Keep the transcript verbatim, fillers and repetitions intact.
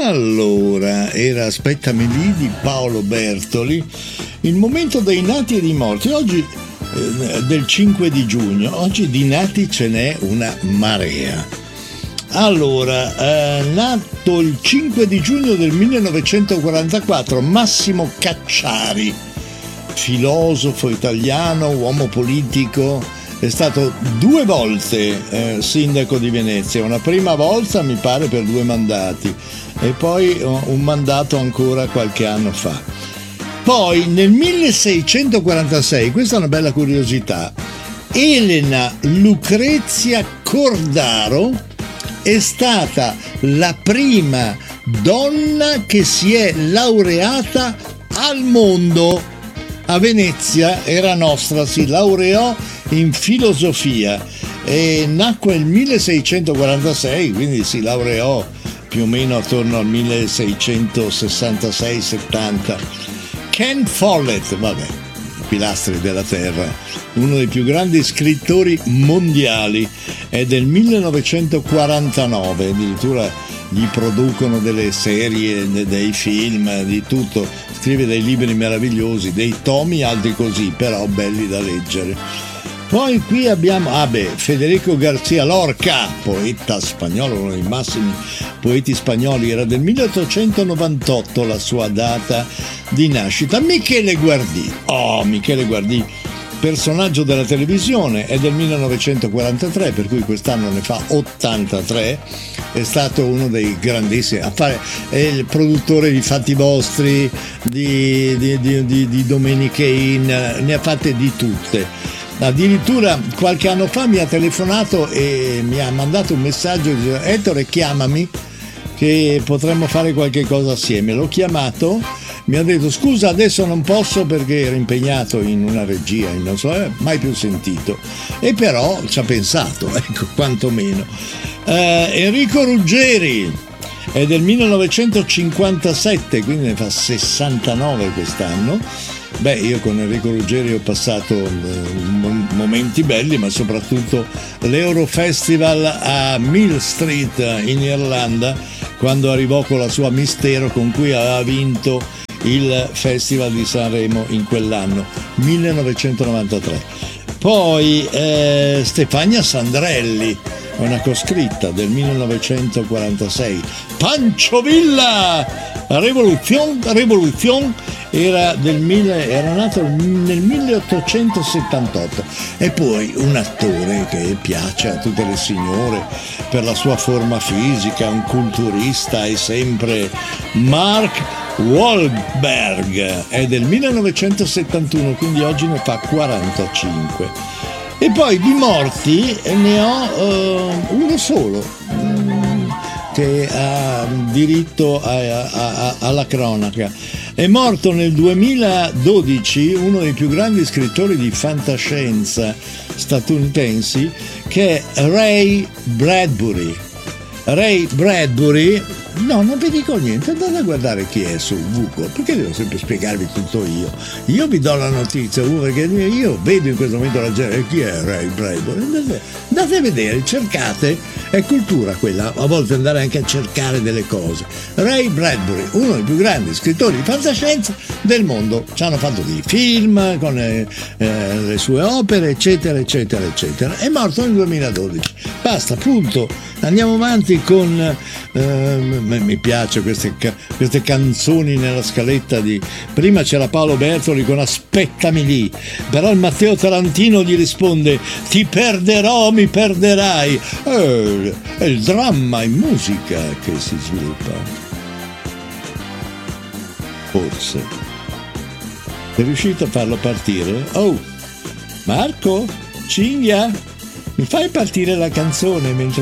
Allora, era Aspettami lì di Paolo Bertoli, il momento dei nati e dei morti. Oggi, eh, del cinque di giugno, oggi di nati ce n'è una marea. Allora, eh, nato il cinque di giugno del millenovecentoquarantaquattro, Massimo Cacciari, filosofo italiano, uomo politico. È stato due volte eh, sindaco di Venezia, una prima volta mi pare per due mandati e poi un mandato ancora qualche anno fa. Poi nel milleseicentoquarantasei, questa è una bella curiosità, Elena Lucrezia Cordaro è stata la prima donna che si è laureata al mondo. A Venezia era nostra, si laureò in filosofia e nacque nel milleseicentoquarantasei, quindi si laureò più o meno attorno al milleseicentosessantasei settanta. Ken Follett, vabbè, pilastri della terra, uno dei più grandi scrittori mondiali, è del millenovecentoquarantanove, addirittura gli producono delle serie, dei film, di tutto, scrive dei libri meravigliosi, dei tomi alti così, però belli da leggere. Poi qui abbiamo ah beh, Federico García Lorca, poeta spagnolo, uno dei massimi poeti spagnoli, era del milleottocentonovantotto la sua data di nascita. Michele Guardì, oh Michele Guardì, personaggio della televisione, è del millenovecentoquarantatré, per cui quest'anno ne fa ottantatré, è stato uno dei grandissimi, a fare, è il produttore di Fatti Vostri, di, di, di, di, di Domeniche In, ne ha fatte di tutte. Addirittura qualche anno fa mi ha telefonato e mi ha mandato un messaggio dicendo: Ettore, chiamami che potremmo fare qualche cosa assieme. L'ho chiamato, mi ha detto scusa adesso non posso perché ero impegnato in una regia, non so, eh, mai più sentito, e però ci ha pensato, ecco, quantomeno. eh, Enrico Ruggeri è del millenovecentocinquantasette, quindi ne fa sessantanove quest'anno. Beh, io con Enrico Ruggeri ho passato eh, momenti belli, ma soprattutto l'Eurofestival a Mill Street in Irlanda, quando arrivò con la sua Mistero con cui aveva vinto il Festival di Sanremo in quell'anno, millenovecentonovantatré. Poi eh, Stefania Sandrelli, una coscritta del millenovecentoquarantasei. Pancho Villa, Revoluzione, Revoluzione, era, del mille, era nato nel milleottocentosettantotto. E poi un attore che piace a tutte le signore per la sua forma fisica, un culturista e sempre, Mark Wahlberg, è del millenovecentosettantuno, quindi oggi ne fa quarantacinque. E poi di morti ne ho uh, uno solo um, che ha diritto a, a, a, alla cronaca. È morto nel duemiladodici uno dei più grandi scrittori di fantascienza statunitensi, che è Ray Bradbury. Ray Bradbury, no, non vi dico niente, andate a guardare chi è su Google, perché devo sempre spiegarvi tutto io. Io vi do la notizia, perché io vedo in questo momento la gente, chi è Ray Bradbury? Andate, andate a vedere, cercate, è cultura quella, a volte andare anche a cercare delle cose. Ray Bradbury, uno dei più grandi scrittori di fantascienza del mondo, ci hanno fatto dei film con le, eh, le sue opere, eccetera, eccetera, eccetera. È morto nel duemiladodici. Basta, punto. Andiamo avanti con eh, mi piace queste, queste canzoni nella scaletta di prima. C'era Paolo Bertoli con Aspettami lì, però il Matteo Tarantino gli risponde: ti perderò, mi perderai. Eh, è il dramma in musica che si sviluppa, forse. È riuscito a farlo partire? Oh, Marco, Cinghia, mi fai partire la canzone mentre